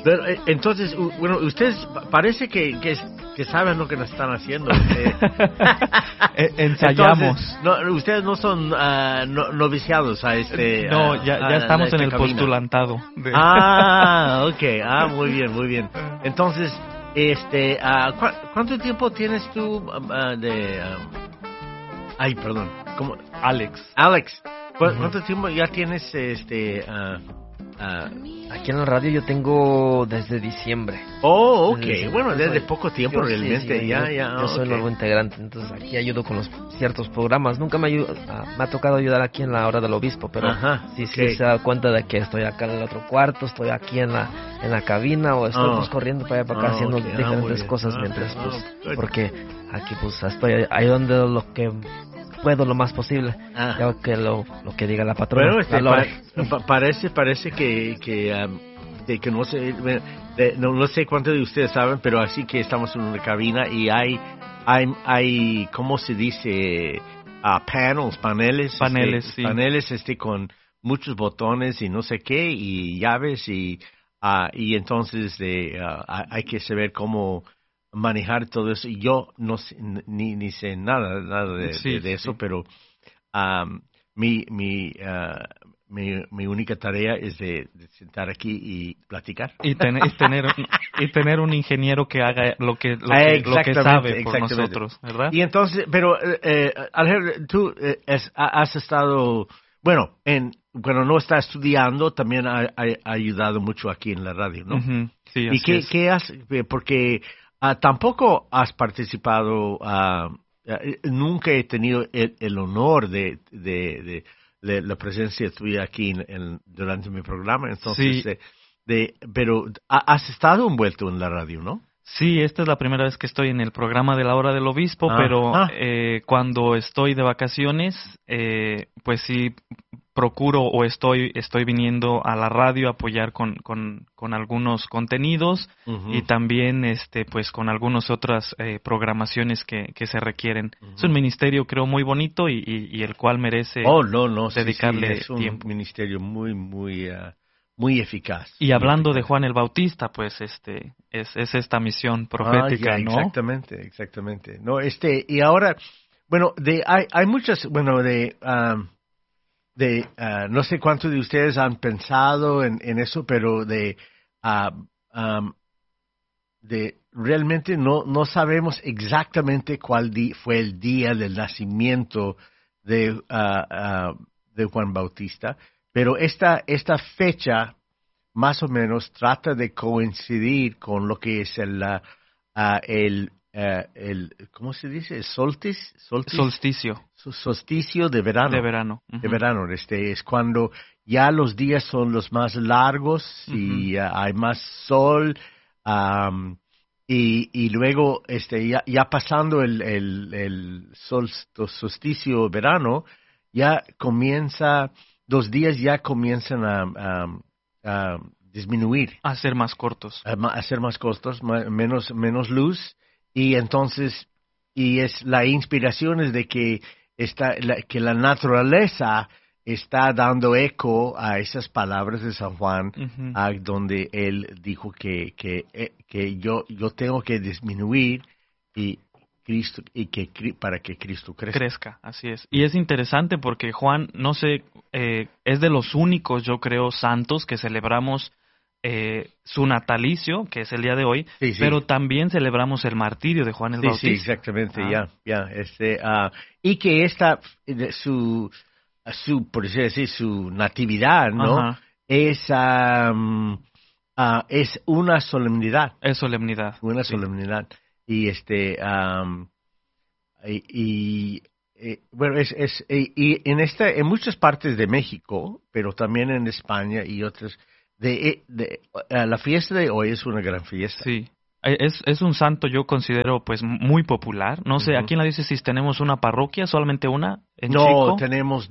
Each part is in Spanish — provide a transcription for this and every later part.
Pero, entonces, bueno, ustedes parece que saben lo que nos están haciendo. Ensayamos. Entonces, no, ustedes no son noviciados a este... No, ya estamos en el cabina. postulantado. Ok. Muy bien, muy bien. Entonces, ¿cuánto tiempo tienes tú ay, perdón. ¿Cómo? Alex. ¿Cuánto tiempo ya tienes Aquí en la radio yo tengo desde diciembre. Oh, ok. Bueno, desde poco tiempo yo realmente. Sí, ya. Yo soy nuevo integrante, entonces aquí ayudo con ciertos programas. Nunca me ha tocado ayudar aquí en la hora del obispo, pero sí se da cuenta de que estoy acá en el otro cuarto, estoy aquí en la cabina o estoy pues corriendo para allá para acá haciendo diferentes cosas mientras pues porque aquí pues estoy ayudando lo que puedo lo más posible, ya que lo que diga la patrona. Bueno, parece que no sé, no sé cuántos de ustedes saben, pero así que estamos en una cabina y hay ¿cómo se dice? Paneles, sí. Paneles con muchos botones y no sé qué y llaves y entonces hay que saber cómo manejar todo eso. Y yo no sé, ni sé nada de eso, pero mi única tarea es de sentar aquí y platicar. Y tener un ingeniero que haga lo que sabe por nosotros, ¿verdad? Y entonces, pero Alejandro, tú has estado, bueno, cuando no estás estudiando, también ha ayudado mucho aquí en la radio, ¿no? Uh-huh. Sí, ¿Y qué has, porque tampoco has participado, nunca he tenido el honor de la presencia tuya aquí durante mi programa, entonces, pero has estado envuelto en la radio, ¿no? Sí, esta es la primera vez que estoy en el programa de la hora del obispo, pero cuando estoy de vacaciones, pues sí procuro o estoy viniendo a la radio a apoyar con algunos contenidos y también pues con algunas otras programaciones que se requieren. Es un ministerio creo muy bonito y el cual merece dedicarle es un tiempo. Ministerio muy eficaz. Y hablando de Juan el Bautista, pues es esta misión profética, ¿no? Exactamente. No, y ahora, bueno, hay muchas, bueno, no sé cuántos de ustedes han pensado en eso, pero de realmente no sabemos exactamente cuál fue el día del nacimiento de Juan Bautista, pero esta fecha más o menos trata de coincidir con lo que es el ¿cómo se dice? Solsticio. Solsticio de verano. Uh-huh. De verano. Es cuando ya los días son los más largos y hay más sol. Y luego, ya pasando el solsticio verano, ya comienza, 2 días ya comienzan a disminuir. A ser más cortos. A ser más cortos, menos luz. Y entonces, la inspiración es de que que la naturaleza está dando eco a esas palabras de San Juan, donde él dijo que yo tengo que disminuir para que Cristo crezca. Así es. Y es interesante porque Juan, no sé, es de los únicos, yo creo, santos que celebramos su natalicio, que es el día de hoy, pero también celebramos el martirio de Juan el Bautista. Sí, exactamente, y que por decir, su natividad, ¿no? Es una solemnidad. Es solemnidad. Una solemnidad. Y bueno, y en muchas partes de México, pero también en España y otras, la fiesta de hoy es una gran fiesta. Sí. Es un santo, yo considero, pues, muy popular. No sé, aquí en la diócesis tenemos una parroquia, solamente una, en Chico. No, tenemos,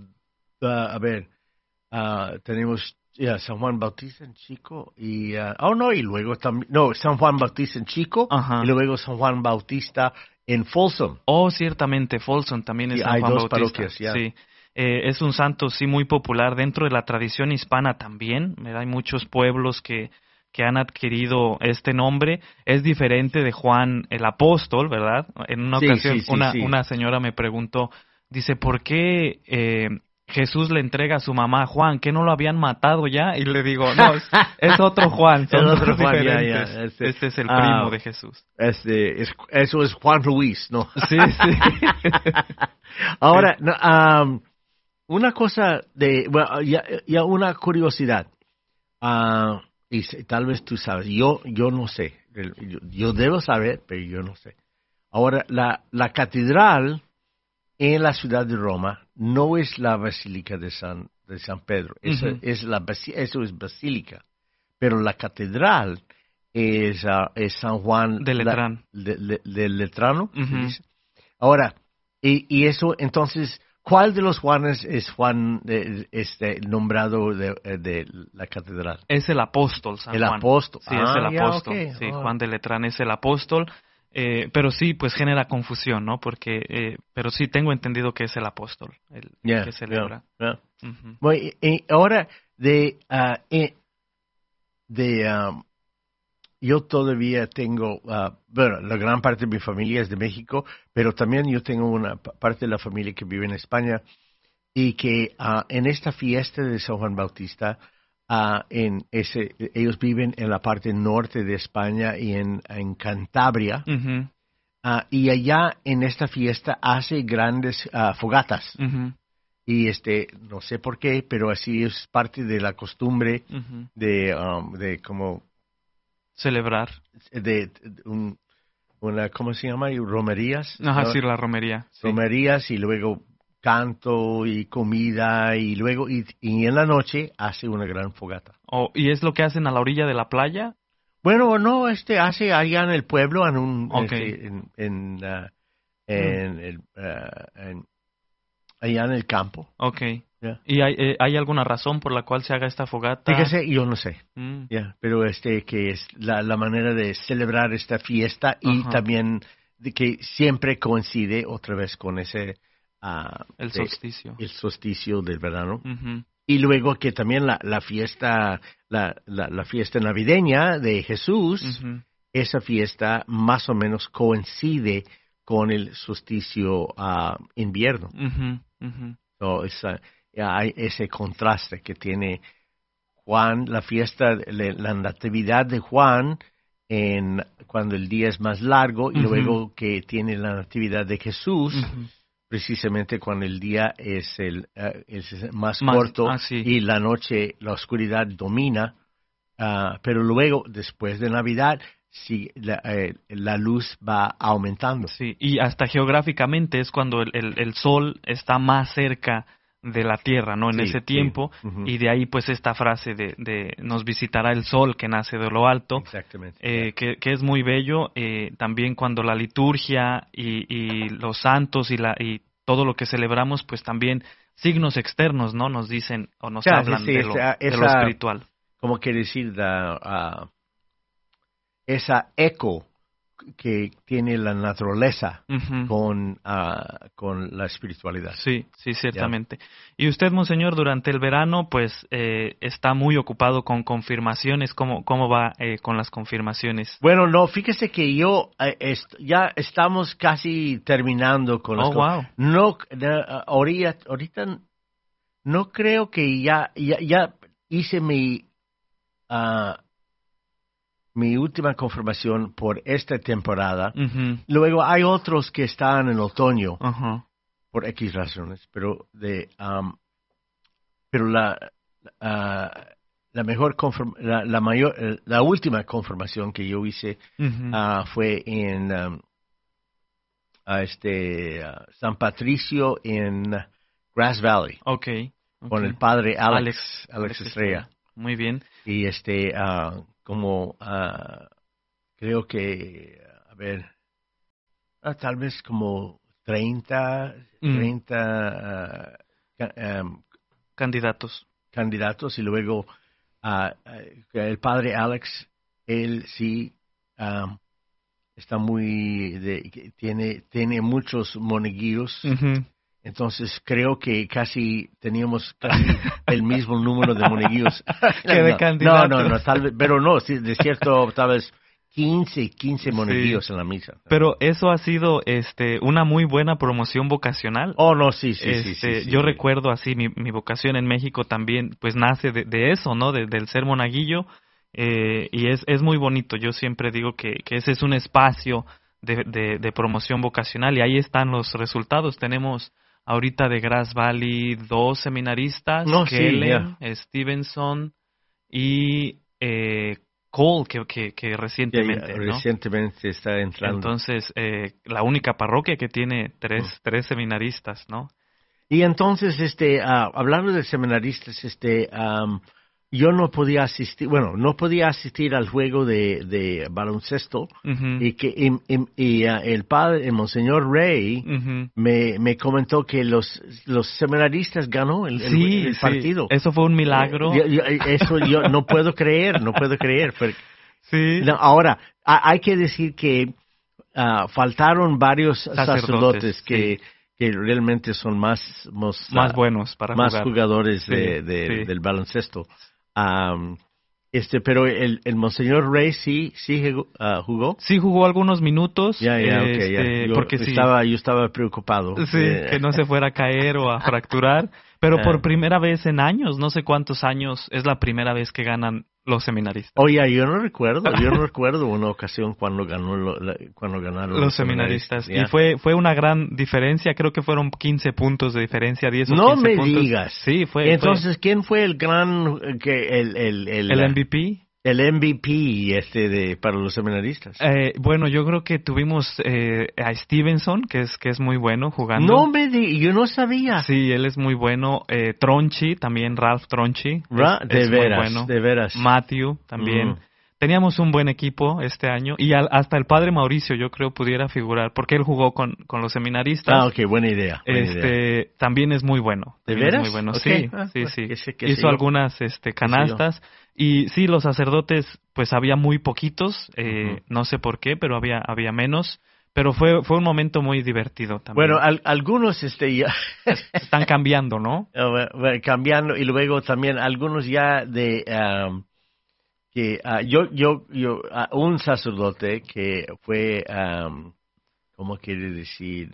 tenemos San Juan Bautista en Chico y, y luego también, San Juan Bautista en Chico y luego San Juan Bautista en Folsom. Oh, ciertamente, Folsom también es San Juan Bautista. Hay 2 parroquias, Sí. Es un santo, sí, muy popular dentro de la tradición hispana también. Hay muchos pueblos que que han adquirido este nombre. Es diferente de Juan el Apóstol, ¿verdad? En una ocasión una señora me preguntó, dice, ¿por qué Jesús le entrega a su mamá a Juan? ¿Que no lo habían matado ya? Y le digo, no, es otro Juan, son otro Juan, diferentes. Este es el primo de Jesús. Eso es Juan Luis, ¿no? Sí. Ahora, una cosa ya una curiosidad. Y tal vez tú sabes, yo no sé, yo debo saber, pero yo no sé. Ahora, la catedral en la ciudad de Roma no es la Basílica de San Pedro, eso es basílica, pero la catedral es San Juan de Letrán. De Letrano. Ahora, y eso, entonces, ¿cuál de los Juanes es Juan nombrado de la catedral? Es el apóstol, San Juan. El apóstol. Sí, es el apóstol. Okay. Sí, Juan de Letrán es el apóstol. Pero sí, pues genera confusión, ¿no? Porque, pero sí tengo entendido que es el apóstol el que celebra. Bueno, ahora yo todavía tengo, la gran parte de mi familia es de México, pero también yo tengo una parte de la familia que vive en España y que en esta fiesta de San Juan Bautista, ellos viven en la parte norte de España y en Cantabria, y allá en esta fiesta hace grandes fogatas. Y no sé por qué, pero así es parte de la costumbre de como celebrar. ¿Cómo se llama? Romerías. Ajá, ¿no? Sí, la romería. Sí. Romerías y luego canto y comida y luego y en la noche hace una gran fogata. ¿Y es lo que hacen a la orilla de la playa? Bueno, no, hace allá en el pueblo allá en el campo. Okay. Yeah. ¿Y hay alguna razón por la cual se haga esta fogata? Fíjese, yo no sé. Pero que es la manera de celebrar esta fiesta y también de que siempre coincide otra vez con ese el solsticio. El solsticio del verano. Y luego que también la fiesta la fiesta navideña de Jesús, esa fiesta más o menos coincide con el solsticio invierno. So, hay ese contraste que tiene Juan, la fiesta, la natividad de Juan cuando el día es más largo y luego que tiene la natividad de Jesús precisamente cuando el día es más corto y la noche, la oscuridad domina, pero luego, después de Navidad, sí, la luz va aumentando. Sí, y hasta geográficamente es cuando el sol está más cerca de la tierra, ¿no? En ese tiempo, y de ahí pues esta frase de nos visitará el sol que nace de lo alto. Exactamente. Que es muy bello, también cuando la liturgia y los santos y todo lo que celebramos, pues también signos externos, ¿no? Nos dicen o nos hablan de lo espiritual. ¿Cómo quiere decir? Esa eco que tiene la naturaleza con la espiritualidad. Sí, ciertamente. Y usted, monseñor, durante el verano, pues, está muy ocupado con confirmaciones. ¿Cómo va con las confirmaciones? Bueno, no, fíjese que ya estamos casi terminando con las wow. No, ahorita no creo que ya hice mi última confirmación por esta temporada. Luego hay otros que están en otoño por X razones, pero la última confirmación que yo hice fue en San Patricio en Grass Valley. Okay. Con el padre Alex Estrella. Muy bien. Y como creo que, tal vez como 30 candidatos y luego el padre Alex, él sí está tiene muchos monaguillos Entonces creo que casi teníamos el mismo número de monaguillos. No, tal vez, pero no, sí, de cierto, tal vez 15 monaguillos en la misa. Pero eso ha sido una muy buena promoción vocacional. Oh, no, sí. Yo recuerdo así, mi vocación en México también, pues nace de eso, ¿no? Del ser monaguillo, y es muy bonito. Yo siempre digo que ese es un espacio de promoción vocacional, y ahí están los resultados. Tenemos ahorita de Grass Valley 2 seminaristas, Kellen, Stevenson y Cole, que recientemente, ¿no? Recientemente está entrando. Entonces, la única parroquia que tiene tres seminaristas, ¿no? Y entonces, hablando de seminaristas, yo no podía asistir al juego de baloncesto, y el padre, el Monseñor Ray, me comentó que los seminaristas ganó el partido. Eso fue un milagro. Yo no puedo creer. Pero, sí. No, ahora, hay que decir que faltaron varios sacerdotes que realmente son más buenos para más jugar. Jugadores del baloncesto. Pero el Monseñor Ray sí jugó. Sí jugó algunos minutos. Porque yo estaba preocupado. Sí, que no se fuera a caer o a fracturar. Pero por primera vez en años, no sé cuántos años, es la primera vez que ganan los seminaristas. Yo no recuerdo una ocasión cuando ganaron los seminaristas. Y fue una gran diferencia, creo que fueron 15 puntos de diferencia, 10 o 15 puntos. No me puntos. digas. Sí, fue. Entonces, ¿quién fue el gran el MVP? El MVP para los seminaristas. Bueno, yo creo que tuvimos a Stevenson, que es muy bueno jugando. Yo no sabía. Sí, él es muy bueno. Tronchi, también Ralph Tronchi. De veras. Matthew, también. Teníamos un buen equipo este año, y hasta el padre Mauricio, yo creo, pudiera figurar, porque él jugó con los seminaristas. Ok, buena idea. También es muy bueno. ¿De veras? Es muy bueno. Okay. Sí. Hizo algunas canastas. Y sí, los sacerdotes, pues había muy poquitos, no sé por qué, pero había menos. Pero fue un momento muy divertido también. Bueno, algunos ya están cambiando, ¿no? Cambiando, y luego también algunos ya que un sacerdote que fue, ¿cómo quiere decir?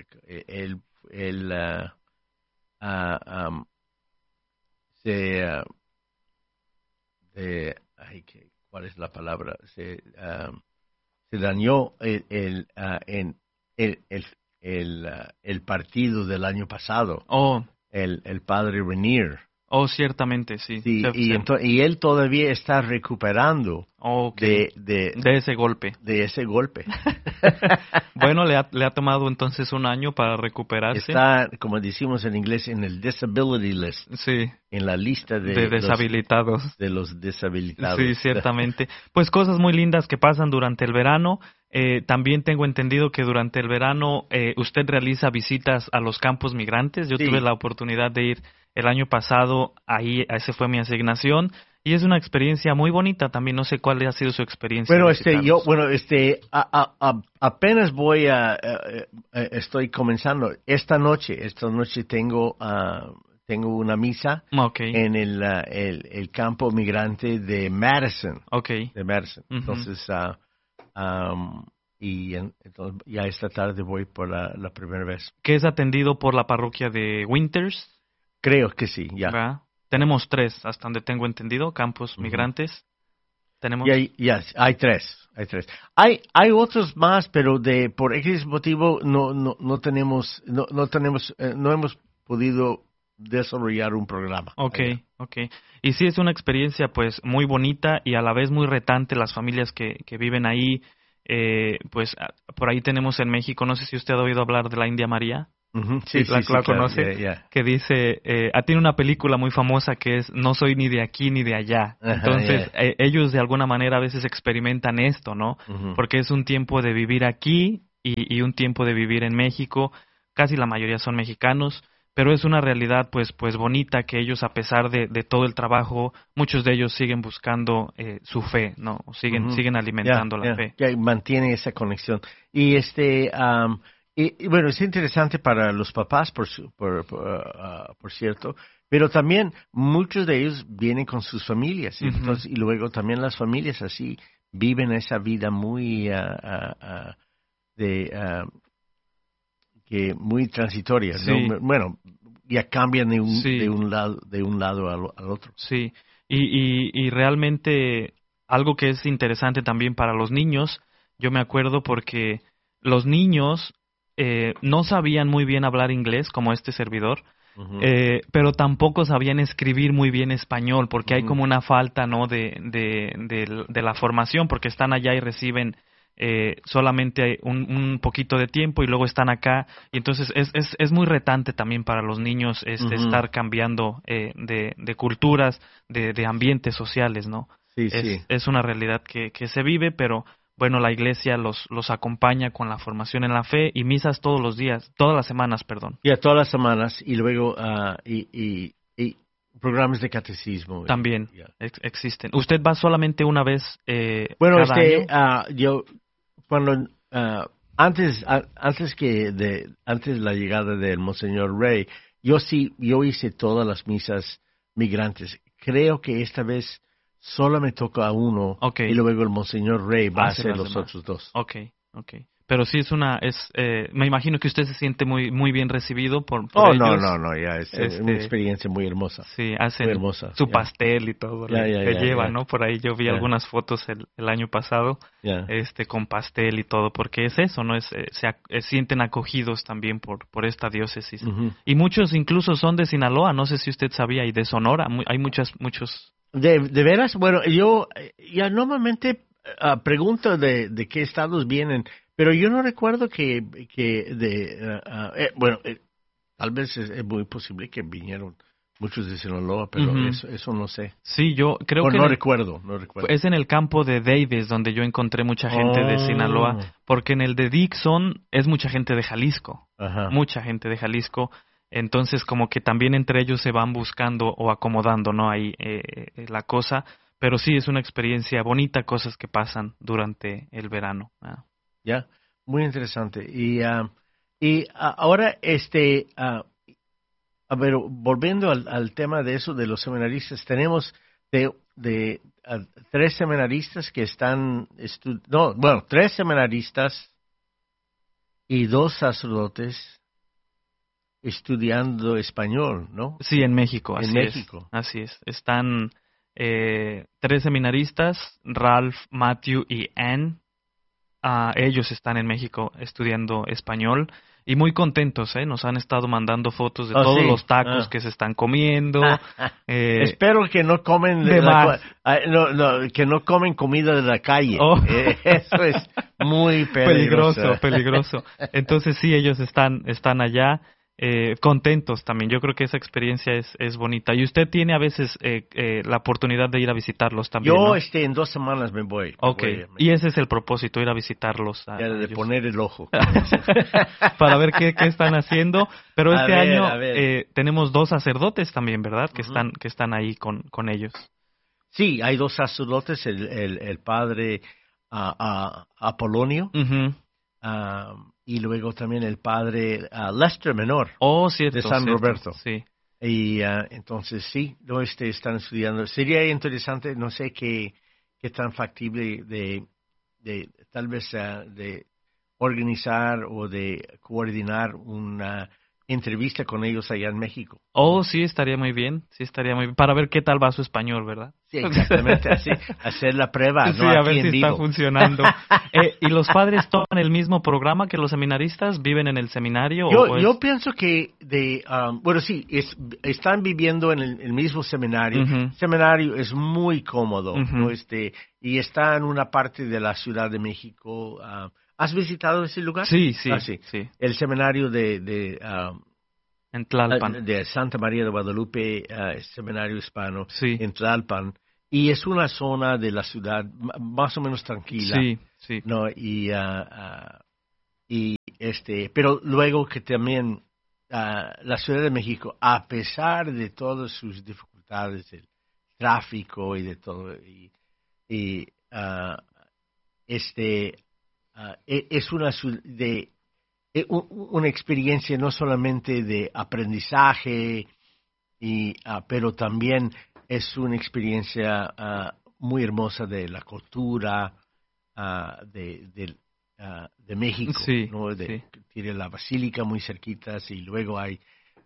¿Cuál es la palabra? Se dañó el partido del año pasado. El padre Renier. Ciertamente, sí. Y él todavía está recuperando de ese golpe. De ese golpe. Bueno, le ha tomado entonces un año para recuperarse. Está, como decimos en inglés, en el disability list. Sí. En la lista de deshabilitados. De los deshabilitados. Sí, ciertamente. Pues cosas muy lindas que pasan durante el verano. También tengo entendido que durante el verano usted realiza visitas a los campos migrantes. Yo tuve la oportunidad de ir el año pasado, esa fue mi asignación, y es una experiencia muy bonita también. No sé cuál ha sido su experiencia. Bueno, apenas estoy comenzando. Esta noche tengo una misa en el campo migrante de Madison. De Madison. Entonces, entonces ya esta tarde voy por la primera vez. ¿Que es atendido por la parroquia de Winters? Creo que sí, ya. ¿Verdad? Tenemos 3, hasta donde tengo entendido, campos migrantes. Tenemos. Hay 3. Hay otros más, pero por X motivo no hemos podido desarrollar un programa. Okay. Y sí, es una experiencia pues muy bonita y a la vez muy retante. Las familias que viven ahí, pues por ahí tenemos en México, no sé si usted ha oído hablar de la India María. Sí, la conoce, que dice, tiene una película muy famosa que es No soy ni de aquí ni de allá. Entonces, ellos de alguna manera a veces experimentan esto, ¿no? Porque es un tiempo de vivir aquí y un tiempo de vivir en México. Casi la mayoría son mexicanos, pero es una realidad pues bonita que ellos, a pesar de todo el trabajo, muchos de ellos siguen buscando su fe, ¿no? Siguen alimentando la fe. Mantiene esa conexión. Y Y bueno, es interesante para los papás, por cierto, pero también muchos de ellos vienen con sus familias, entonces, y luego también las familias así viven esa vida muy que muy transitoria, sí. ¿no? Bueno, ya cambian de un lado al otro. Sí, y realmente algo que es interesante también para los niños, yo me acuerdo porque los niños no sabían muy bien hablar inglés como este servidor, pero tampoco sabían escribir muy bien español, porque hay como una falta, ¿no?, de la formación, porque están allá y reciben solamente un poquito de tiempo y luego están acá, y entonces es muy retante también para los niños estar cambiando de culturas, de ambientes sociales, ¿no? Sí, es una realidad que se vive, pero bueno, la iglesia los acompaña con la formación en la fe y misas todos los días, todas las semanas, perdón. Ya, todas las semanas, y luego y programas de catecismo. También existen. ¿Usted va solamente una vez bueno, cada año? yo cuando antes de la llegada del Monseñor Rey, yo hice todas las misas migrantes. Creo que esta vez solo me toca a uno, y luego el Monseñor Rey va a hacer los otros dos. Okay. Pero sí me imagino que usted se siente muy muy bien recibido por ellos. No, ya es una experiencia muy hermosa. Sí, hacen muy hermosa, su pastel y todo que llevan, ¿no? Por ahí yo vi algunas fotos el año pasado, con pastel y todo, porque es eso, ¿no? Se sienten acogidos también por esta diócesis. Y muchos incluso son de Sinaloa, no sé si usted sabía, y de Sonora, hay muchos. ¿De veras? Bueno, yo ya normalmente pregunto de qué estados vienen, pero yo no recuerdo que tal vez es muy posible que vinieron muchos de Sinaloa, pero eso no sé. Sí, yo creo que no recuerdo. Es en el campo de Davis donde yo encontré mucha gente de Sinaloa, porque en el de Dixon es mucha gente de Jalisco, mucha gente de Jalisco. Entonces como que también entre ellos se van buscando o acomodando, ¿no? Ahí la cosa, pero sí es una experiencia bonita, cosas que pasan durante el verano. Ya, muy interesante. Y ahora a ver, volviendo al tema de eso de los seminaristas, tenemos de 3 seminaristas que están tres seminaristas y 2 sacerdotes estudiando español, ¿no? Sí, en México, México. Así es. Están 3 seminaristas, Ralph, Matthew y Anne. Ellos están en México estudiando español y muy contentos, nos han estado mandando fotos de todos los tacos que se están comiendo. Espero que no comen que no comen comida de la calle. Eso es muy peligroso. Entonces sí, ellos están allá. Contentos también. Yo creo que esa experiencia es bonita. Y usted tiene a veces la oportunidad de ir a visitarlos también, Yo ¿no? En 2 semanas me voy. Y ese es el propósito, ir a visitarlos. De poner el ojo. Para ver qué están haciendo. Pero este año tenemos 2 sacerdotes también, ¿verdad? Que están ahí con ellos. Sí, hay 2 sacerdotes, el padre Apolonio, y luego también el padre Lester Menor, de San Roberto. Sí. Y entonces sí, están estudiando. Sería interesante, no sé qué tan factible de tal vez de organizar o de coordinar una entrevista con ellos allá en México. Sí, estaría muy bien, para ver qué tal va su español, ¿verdad? Sí, exactamente, así, hacer la prueba, sí, a ver si está funcionando. ¿Y los padres toman el mismo programa que los seminaristas? ¿Viven en el seminario? Yo pienso que sí, están viviendo en el mismo seminario. El seminario es muy cómodo, ¿no? Y está en una parte de la Ciudad de México. ¿Has visitado ese lugar? Sí. El seminario en Tlalpan. De Santa María de Guadalupe, seminario hispano, en Tlalpan. Y es una zona de la ciudad más o menos tranquila. Sí. ¿No? Pero luego que también la Ciudad de México, a pesar de todas sus dificultades, el tráfico y de todo, es una una experiencia no solamente de aprendizaje, pero también es una experiencia muy hermosa de la cultura de México, sí, ¿no? Sí. Tiene la basílica muy cerquita y luego hay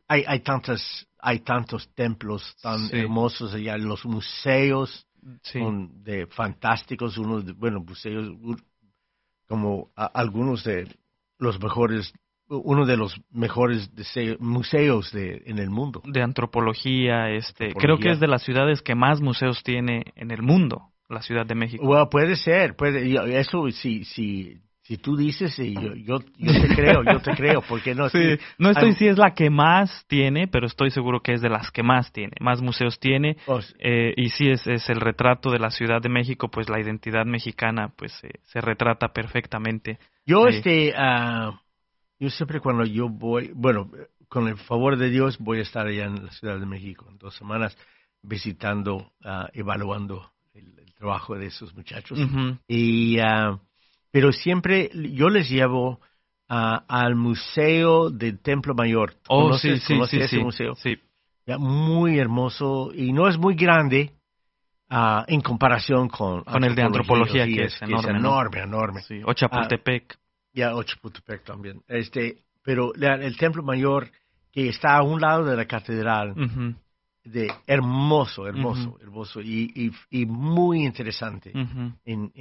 tantos templos tan hermosos allá, los museos son fantásticos, museos como algunos de los mejores, uno de los mejores museos en el mundo. De antropología, creo que es de las ciudades que más museos tiene en el mundo, la Ciudad de México. Bueno, puede ser, eso si tú dices, yo te creo, porque no. Sí, no estoy si es la que más tiene, pero estoy seguro que es de las que más tiene, más museos tiene, y sí es el retrato de la Ciudad de México, pues la identidad mexicana, pues se retrata perfectamente. Yo yo siempre cuando yo voy, con el favor de Dios voy a estar allá en la Ciudad de México en 2 semanas visitando, evaluando el trabajo de esos muchachos. Uh-huh. Pero siempre yo les llevo al Museo del Templo Mayor. ¿Conoces ese museo? Sí. Ya, muy hermoso y no es muy grande en comparación con el de antropología, que es enorme. Sí, o Chapultepec. O Chapultepec también. Pero el Templo Mayor, que está a un lado de la catedral, uh-huh. hermoso uh-huh. y muy interesante, uh-huh.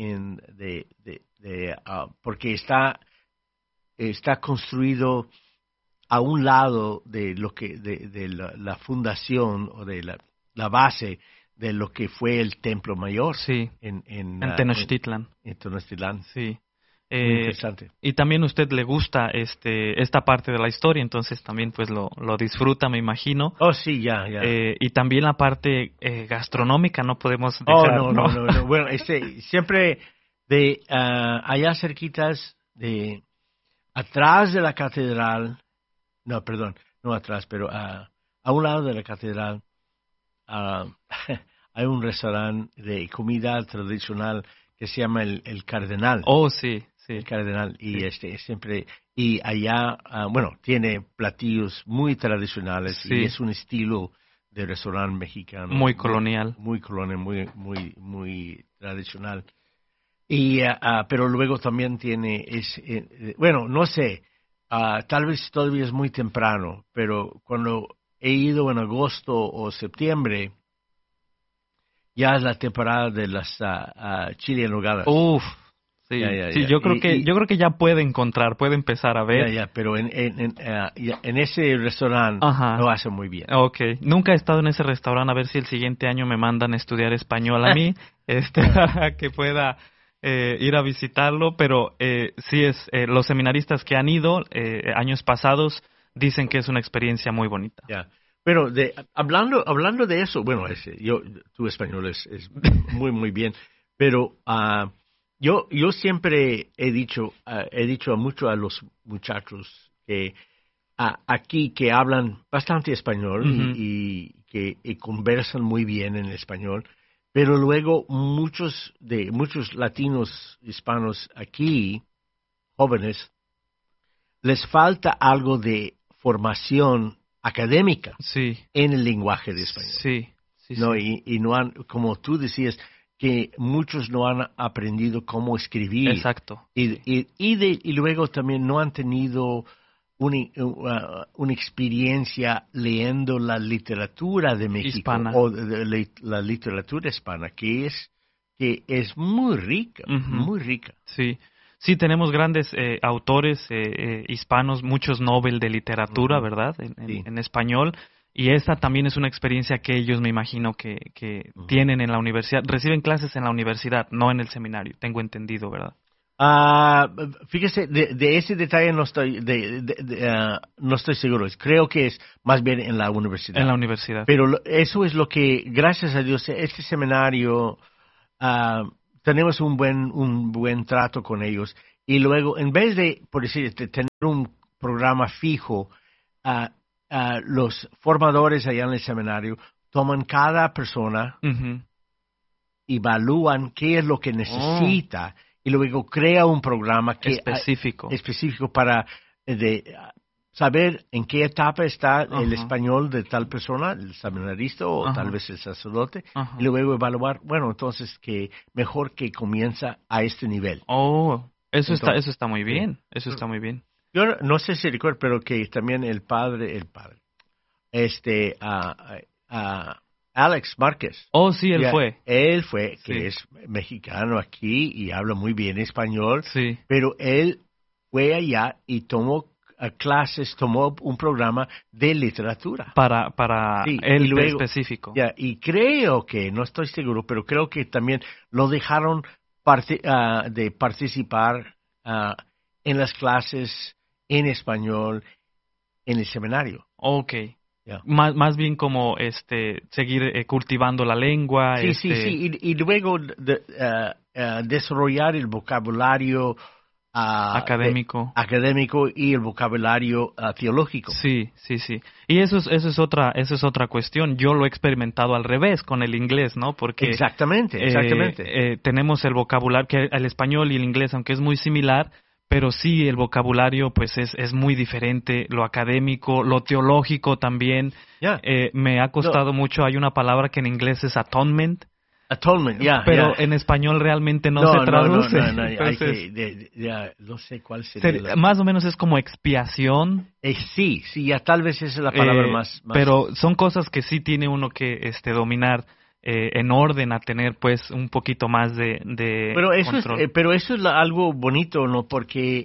porque está construido a un lado de lo que de la fundación o de la base de lo que fue el Templo Mayor. Sí. En Tenochtitlan. En Tenochtitlan. Sí. Muy interesante. Y también a usted le gusta esta parte de la historia, entonces también pues lo disfruta, me imagino. Oh, sí, ya. Y también la parte gastronómica, no podemos dejar. No. Bueno, siempre de allá cerquitas, atrás de la catedral, no atrás, pero a un lado de la catedral, hay un restaurante de comida tradicional que se llama el Cardenal. Oh, sí. El Cardenal, y siempre, y allá, tiene platillos muy tradicionales, y es un estilo de restaurante mexicano. Muy colonial. Muy colonial, muy tradicional. Y, pero luego también tiene, no sé, tal vez todavía es muy temprano, pero cuando he ido en agosto o septiembre, ya es la temporada de las chile en nogada. Uf. Sí, yo creo que ya puede empezar a ver. Pero en ese restaurante lo hace muy bien. Okay, nunca he estado en ese restaurante, a ver si el siguiente año me mandan a estudiar español a mí, para que pueda ir a visitarlo, pero sí los seminaristas que han ido años pasados dicen que es una experiencia muy bonita. Pero hablando de eso, tu español es muy, muy bien, pero yo siempre he dicho mucho a los muchachos que aquí que hablan bastante español uh-huh. y que conversan muy bien en español, pero luego muchos latinos hispanos aquí, jóvenes, les falta algo de formación académica en el lenguaje de español. Sí. Y no han, como tú decías, que muchos no han aprendido cómo escribir. Exacto. Y luego también no han tenido una experiencia leyendo la literatura de México hispana. O la literatura hispana, que es muy rica, uh-huh. muy rica. Sí, tenemos grandes autores hispanos, muchos Nobel de literatura, uh-huh. ¿verdad? En español. Y esta también es una experiencia que ellos, me imagino, que uh-huh. tienen en la universidad. Reciben clases en la universidad, no en el seminario, tengo entendido, ¿verdad? Fíjese, de ese detalle no estoy seguro. Creo que es más bien en la universidad. En la universidad. Pero eso es lo que, gracias a Dios, este seminario, tenemos un buen trato con ellos. Y luego, en vez de, por decir, tener un programa fijo, los formadores allá en el seminario toman cada persona, uh-huh. evalúan qué es lo que necesita y luego crea un programa específico para saber en qué etapa está el español de tal persona, el seminarista o tal vez el sacerdote, y luego evaluar, bueno, entonces que mejor que comienza a este nivel. Eso está muy bien, eso está muy bien. Yo no sé si recuerdo, pero que también el padre, Alex Márquez. Sí, él fue. Él fue, que es mexicano aquí y habla muy bien español, pero él fue allá y tomó clases, tomó un programa de literatura. Para él luego, específico. Y creo que, no estoy seguro, pero creo que también lo dejaron de participar en las clases en español en el seminario. Okay. Más bien como seguir cultivando la lengua. Sí. Y luego desarrollar el vocabulario académico y el vocabulario teológico. Sí. Y eso es otra cuestión. Yo lo he experimentado al revés con el inglés, ¿no? Porque exactamente. Tenemos el vocabulario que el español y el inglés, aunque es muy similar, pero sí el vocabulario pues es muy diferente, lo académico, lo teológico también. Me ha costado mucho. Hay una palabra que en inglés es atonement. Pero en español realmente no se traduce. No sé cuál sería. Más o menos es como expiación. Sí, ya tal vez esa es la palabra más. Pero son cosas que sí tiene uno que dominar en orden a tener pues un poquito más de pero eso control. Pero eso es algo bonito, ¿no? Porque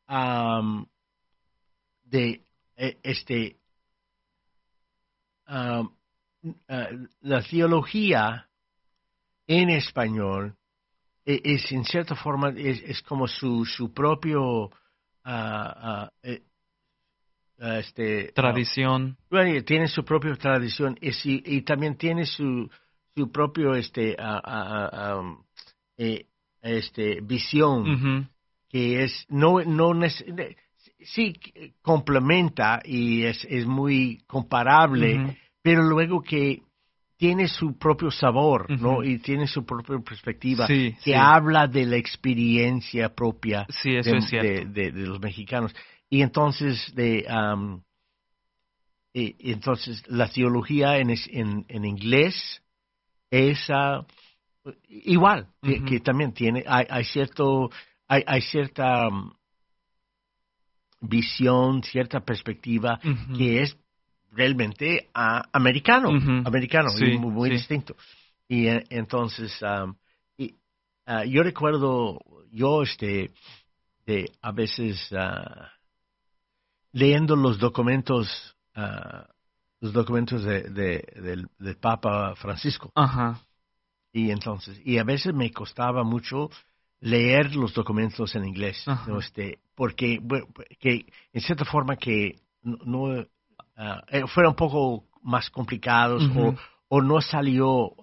la teología en español es en cierta forma es como su propio tradición. Tiene su propia tradición y también tiene su propio visión que es sí complementa y es muy comparable, pero luego que tiene su propio sabor, ¿no? Y tiene su propia perspectiva que habla de la experiencia propia de los mexicanos. Y entonces entonces la teología en inglés es igual, que también tiene hay cierta visión, cierta perspectiva que es realmente americano y muy distinto. Y entonces yo recuerdo a veces leyendo los documentos del Papa Francisco. Y entonces a veces me costaba mucho leer los documentos en inglés, ¿no? Porque que en cierta forma que no fueron un poco más complicados no salió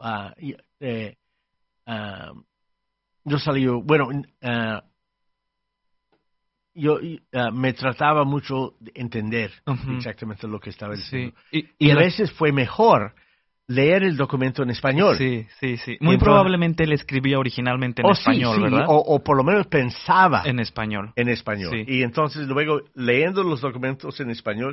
yo me trataba mucho de entender exactamente lo que estaba diciendo. Y a veces fue mejor leer el documento en español. Sí. Muy probablemente él escribía originalmente en español, ¿verdad? O por lo menos pensaba en español. Sí. Y entonces luego leyendo los documentos en español,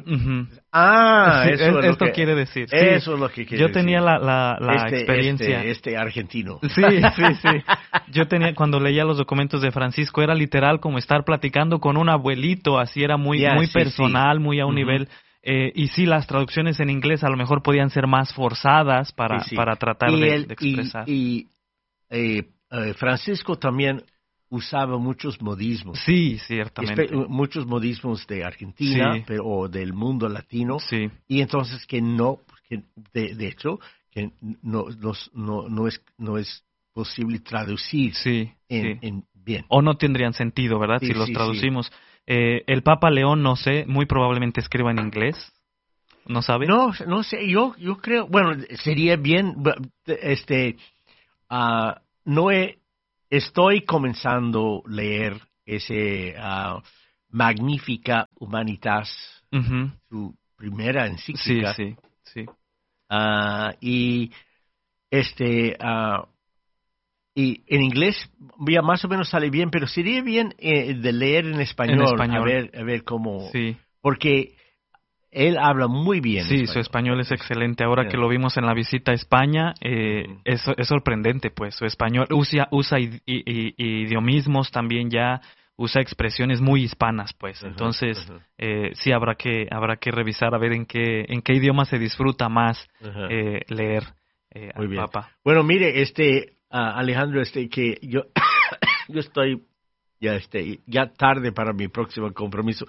esto quiere decir. Eso es lo que quiere decir. Yo tenía la experiencia. Argentino. Sí. Yo tenía, cuando leía los documentos de Francisco, era literal como estar platicando con un abuelito, así era muy personal, muy a un nivel. Y sí, las traducciones en inglés a lo mejor podían ser más forzadas para tratar de expresar. Francisco también usaba muchos modismos. Sí, ciertamente. Muchos modismos de Argentina o del mundo latino. Sí. Y entonces que de hecho, que no es posible traducir en bien. O no tendrían sentido, ¿verdad? Si los traducimos. El Papa León, no sé, muy probablemente escriba en inglés. ¿No sabe? No sé, yo creo, bueno, sería bien, estoy comenzando a leer ese Magnificat Humanitas, su primera encíclica. Sí. Y y en inglés ya más o menos sale bien, pero sería bien de leer en español. A ver cómo... Sí. Porque él habla muy bien. Sí, español. Su español es excelente. Ahora que lo vimos en la visita a España, es sorprendente, pues. Su español usa idiomismos también ya, usa expresiones muy hispanas, pues. Entonces, sí habrá que revisar a ver en qué idioma se disfruta más leer al Papa. Bueno, mire, Alejandro, que yo yo estoy ya tarde para mi próximo compromiso.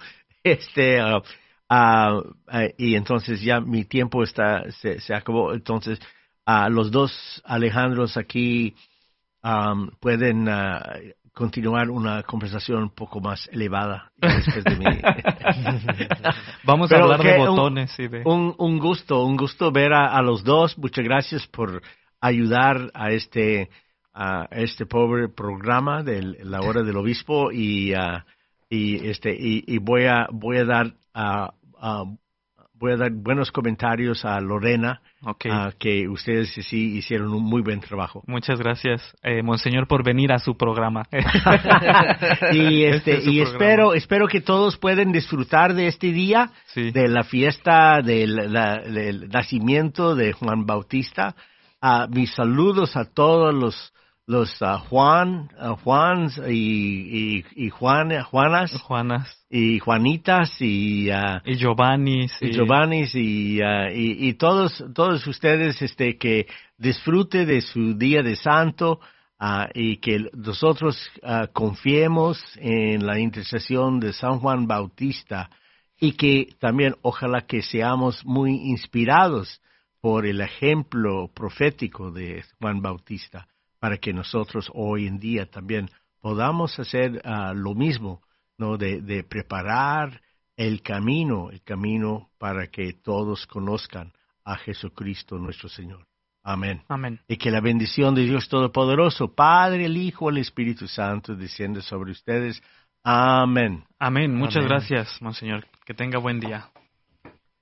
Y entonces ya mi tiempo se acabó. Entonces, los dos Alejandros aquí pueden continuar una conversación un poco más elevada después de mí. Vamos a hablar de botones. Un gusto ver a los dos. Muchas gracias por ayudar a este pobre programa de la hora del obispo y voy a dar buenos comentarios a Lorena, que ustedes sí hicieron un muy buen trabajo. Muchas gracias, Monseñor, por venir a su programa. y espero que todos puedan disfrutar de este día, de la fiesta del nacimiento de Juan Bautista. Mis saludos a todos los Juans y Juanas y Juanitas y Giovannis y todos ustedes que disfrute de su día de santo y que nosotros confiemos en la intercesión de San Juan Bautista y que también ojalá que seamos muy inspirados por el ejemplo profético de Juan Bautista, para que nosotros hoy en día también podamos hacer lo mismo, ¿no? De preparar el camino para que todos conozcan a Jesucristo nuestro Señor. Amén. Amén. Y que la bendición de Dios Todopoderoso, Padre, el Hijo, el Espíritu Santo, descienda sobre ustedes. Amén. Amén. Muchas gracias, Monseñor. Que tenga buen día.